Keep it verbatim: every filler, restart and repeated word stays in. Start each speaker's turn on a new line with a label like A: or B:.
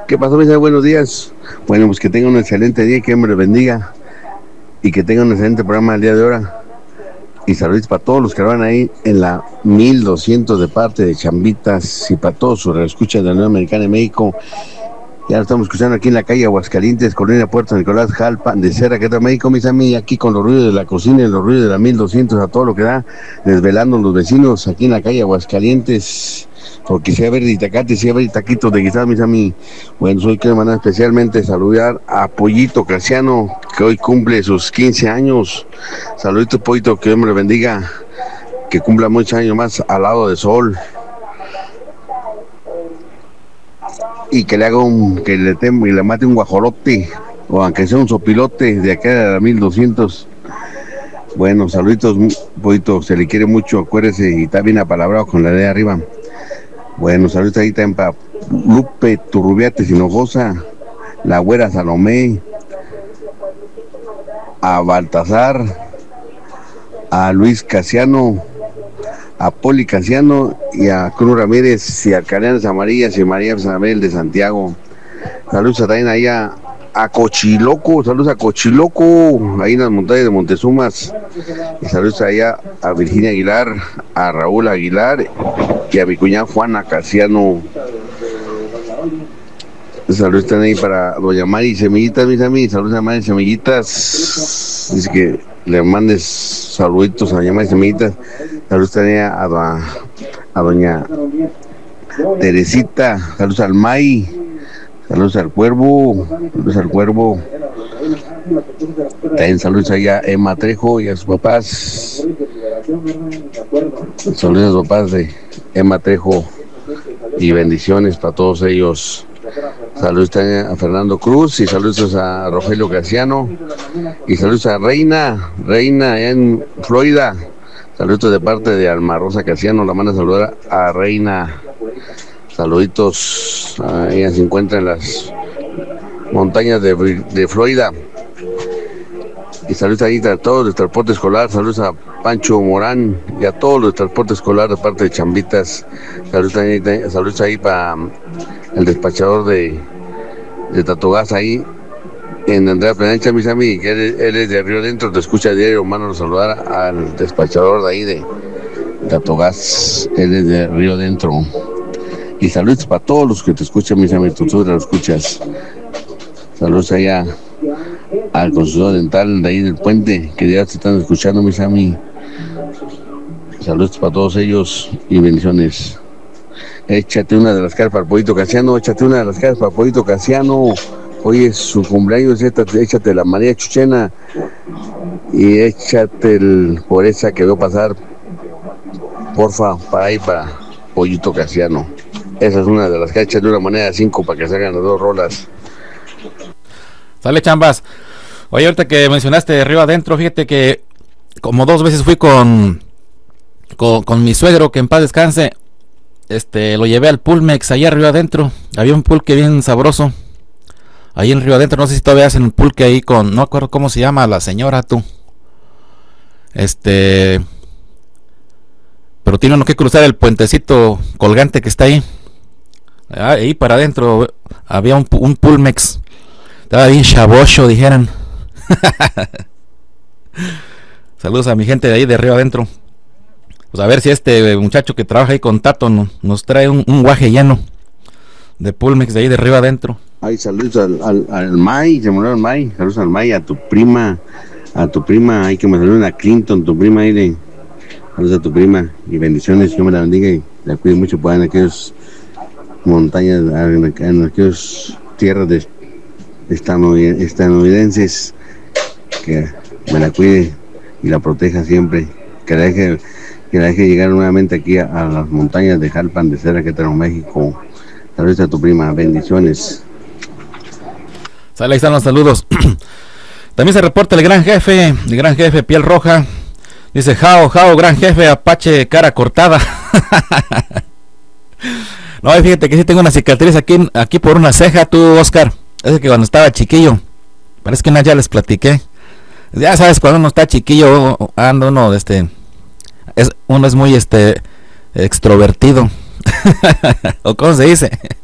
A: ¿Qué pasó, mis amigos? Buenos días. Bueno, pues que tengan un excelente día, que Dios me los bendiga y que tengan un excelente programa el día de ahora. Y saludos para todos los que van ahí en la mil doscientos de parte de Chambitas y para todos sus escuchas de la Unión Americana de México. Ya lo estamos escuchando aquí en la calle Aguascalientes, Colonia Puerto Nicolás, Jalpan de Cera, que está México, mis amigos, aquí con los ruidos de la cocina y los ruidos de la mil doscientos a todo lo que da, desvelando los vecinos aquí en la calle Aguascalientes. Porque si hay ver itacates, si hay ver taquitos de guisado, mis amigos. Bueno, hoy quiero mandar especialmente saludar a Pollito Casiano, que hoy cumple sus quince años. Saludito, Pollito, que Dios me lo bendiga, que cumpla muchos años más al lado de Sol. Y que le haga un, que le, tem, y le mate un guajolote, o aunque sea un sopilote de acá de la mil doscientos. Bueno, saluditos, Pollito, se le quiere mucho, acuérdese, y está bien apalabrado con la de arriba. Bueno, saludos ahí también para Lupe Turrubiates Hinojosa, la güera Salomé, a Baltasar, a Luis Casiano, a Poli Casiano y a Cruz Ramírez y a Carenas Amarillas y María Isabel de Santiago. Saludos también ahí a, a Cochiloco, saludos a Cochiloco, ahí en las montañas de Montezumas. Y saludos allá a Virginia Aguilar, a Raúl Aguilar y a mi cuñada Juana Casiano. Saludos también ahí para doña Mari Semillitas, mis amigos. Saludos a Mari Semillitas. Dice que le mandes saluditos a doña Mari Semillitas. Saludos también a, a, a doña Teresita. Saludos al May. Saludos al Cuervo. Saludos al Cuervo. También saludos allá a Emma Trejo y a sus papás. Saludos a los papás de Emma Trejo y bendiciones para todos ellos. Saludos también a Fernando Cruz y saludos a Rogelio Casiano y saludos a Reina, Reina allá en Florida. Saludos de parte de Alma Rosa Casiano, la manda a saludar a Reina. Saluditos, ella se encuentra en las montañas de, de Florida. Y saludos ahí a todos los transporte escolar, saludos a Pancho Morán y a todos los transporte escolar de parte de Chambitas. Saludos ahí, saludos ahí para el despachador de, de Tatogas ahí en Andrea Plancha, mis amigos, que él, él es de Río Dentro, te escucha diario, mando a saludar al despachador de ahí de Tatogas, él es de Río Dentro. Y saludos para todos los que te escuchan, mis amigos, tú lo escuchas. Saludos allá al consultor dental de ahí del puente, que ya te están escuchando, mis amigos. Saludos para todos ellos y bendiciones. Échate una de las caras para el Pollito Casiano, échate una de las caras para el Pollito Casiano. Hoy es su cumpleaños, échate, échate la María Chuchena y échate el por esa que veo pasar, porfa, para ahí para Pollito Casiano. Esa es una de las caras, échate una moneda de cinco para que salgan las dos rolas.
B: Sale, Chambas. Oye, ahorita que mencionaste Río Adentro, fíjate que como dos veces fui con, con, con mi suegro, que en paz descanse. Este, lo llevé al Pulmex, allá Río Adentro. Había un pulque bien sabroso ahí en Río Adentro. No sé si todavía hacen un pulque ahí con, no acuerdo cómo se llama la señora, tú. Este, pero tiene uno que cruzar el puentecito colgante que está ahí. Ahí para adentro había un, un Pulmex. Estaba bien chabocho, dijeran. Saludos a mi gente de ahí de Río Adentro. Pues a ver si este muchacho que trabaja ahí con Tato no, nos trae un, un guaje lleno de Pulmex de ahí de Río Adentro.
A: Ay, saludos al, al, al May, se murió el May. Saludos al May, a tu prima, a tu prima, hay que me saluden a Clinton, tu prima ahí de. Saludos a tu prima y bendiciones, Dios me la bendiga y la cuide mucho por en aquellas montañas, en, en aquellas tierras de estadounidenses, que me la cuide y la proteja siempre, que la deje, que la deje llegar nuevamente aquí a, a las montañas de Jalpan de Cera, Querétaro, México. Saludos a tu prima, bendiciones.
B: Sale, ahí están los saludos. También se reporta el gran jefe, el gran jefe piel roja. Dice, jao, jao, gran jefe, Apache, cara cortada. No, fíjate que sí tengo una cicatriz aquí, aquí por una ceja, tú, Oscar. Es que cuando estaba chiquillo, parece que una ya les platiqué. Ya sabes, cuando uno está chiquillo, anda uno, este, es, uno es muy, este, extrovertido. ¿O cómo se dice?